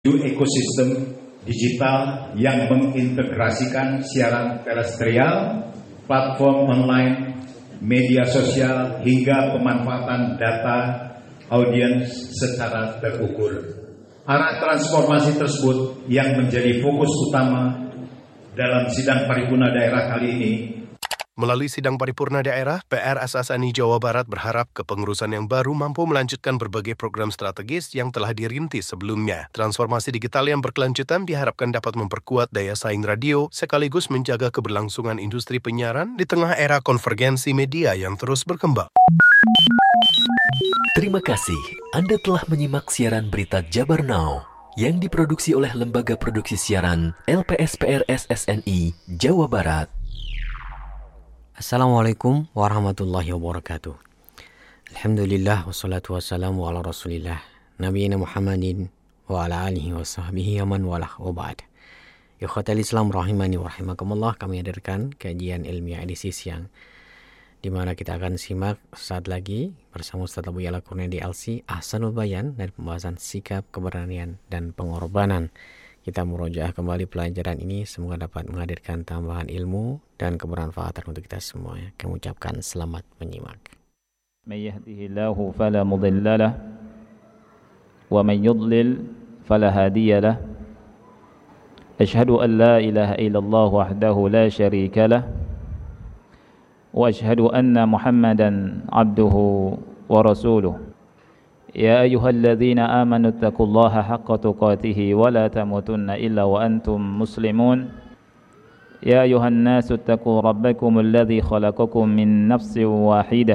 ekosistem digital yang mengintegrasikan siaran terestrial, platform online, media sosial, hingga pemanfaatan data audiens secara terukur. Arah transformasi tersebut yang menjadi fokus utama dalam sidang paripurna daerah kali ini. Melalui sidang paripurna daerah, PRSSNI Jawa Barat berharap kepengurusan yang baru mampu melanjutkan berbagai program strategis yang telah dirintis sebelumnya. Transformasi digital yang berkelanjutan diharapkan dapat memperkuat daya saing radio sekaligus menjaga keberlangsungan industri penyiaran di tengah era konvergensi media yang terus berkembang. Terima kasih Anda telah menyimak siaran berita Jabar Now yang diproduksi oleh Lembaga Produksi Siaran LPSPR-SSNI Jawa Barat. Assalamualaikum warahmatullahi wabarakatuh. Alhamdulillah wassalatu wassalamu ala rasulillah nabiyina Muhammadin wa ala alihi wa sahbihi wa man walah wa ba'd. Ikhwatal Islam rahimani wa rahimakumullah, kami hadirkan kajian ilmiah edisi siang di mana kita akan simak saat lagi bersama Ustaz Abu Ya'la Kurniadi LC Ahsanul Bayan dari pembahasan sikap keberanian dan pengorbanan. Kita murojaah kembali pelajaran ini, semoga dapat menghadirkan tambahan ilmu dan kebermanfaatan untuk kita semua. Kami ucapkan selamat menyimak. May yahdihillahu fala mudilla lah wa may yudlil fala hadiya lah. Asyhadu an la ilaha illallah wahdahu la syarika lah wa asyhadu anna Muhammadan abduhu wa rasuluh. يا أيها الذين آمنوا اتقوا الله حق تقاته ولا تموتن إلا وأنتم مسلمون يا أيها الناس اتقوا ربكم الذي خلقكم من نفس واحدة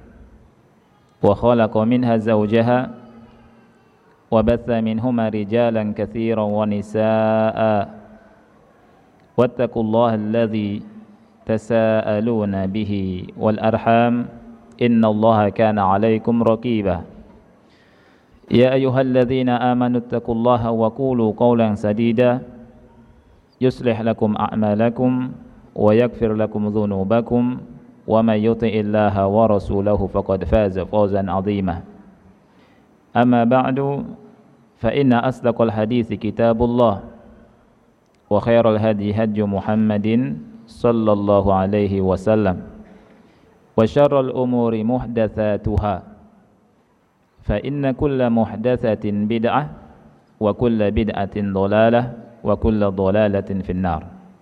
وخلق منها زوجها وبث منهما رجالا كثيرا ونساء واتقوا الله الذي تساءلون به والأرحام إن الله كان عليكم رقيبا يا أيها الذين آمنوا اتقوا الله وقولوا قولا سديدا يصلح لكم أعمالكم ويغفر لكم ذنوبكم ومن يطع الله ورسوله فقد فاز فوزا عظيما أما بعد فإن أصدق الحديث كتاب الله وخير الهدي هدي محمد صلى الله عليه وسلم وشر الأمور محدثاتها فإن كل محدثة بدعة وكل بدعة ضلالة وكل ضلالة في النار.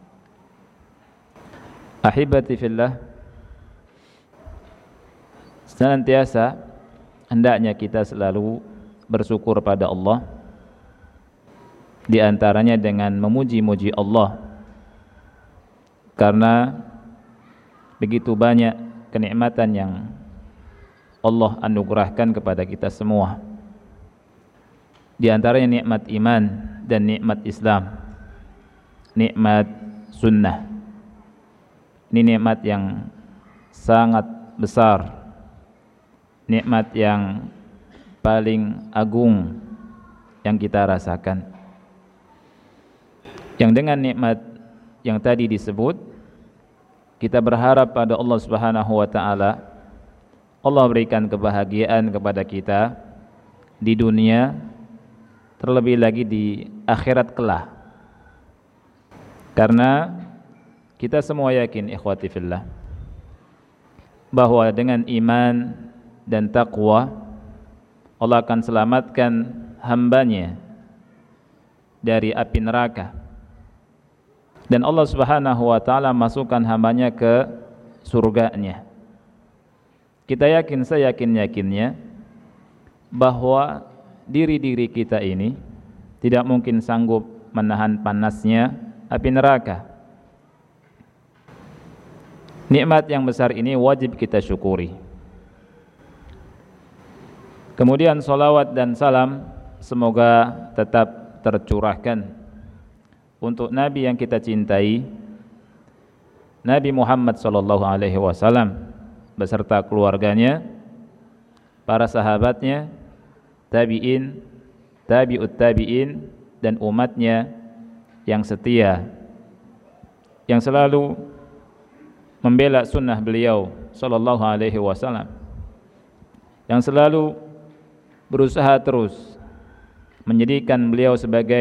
Ahibati fillah, senantiasa hendaknya kita selalu bersyukur pada Allah, di antaranya dengan memuji-muji Allah, karena begitu banyak kenikmatan yang Allah anugerahkan kepada kita semua. Di antaranya nikmat iman dan nikmat Islam, nikmat sunnah. Ini nikmat yang sangat besar, nikmat yang paling agung yang kita rasakan. Yang dengan nikmat yang tadi disebut, kita berharap pada Allah Subhanahu wa taala, Allah berikan kebahagiaan kepada kita di dunia, terlebih lagi di akhirat kelak. Karena kita semua yakin, ikhwati fillah, bahwa dengan iman dan taqwa Allah akan selamatkan hambanya dari api neraka, dan Allah Subhanahu wa ta'ala masukkan hambanya ke surganya. Kita yakin, seyakin-yakinnya bahwa diri-diri kita ini tidak mungkin sanggup menahan panasnya api neraka. Nikmat yang besar ini wajib kita syukuri. Kemudian salawat dan salam semoga tetap tercurahkan untuk Nabi yang kita cintai, Nabi Muhammad sallallahu alaihi wasallam, beserta keluarganya, para sahabatnya, tabi'in, tabi'ut tabi'in, dan umatnya yang setia, yang selalu membela sunnah beliau sallallahu alaihi wasallam, yang selalu berusaha terus menjadikan beliau sebagai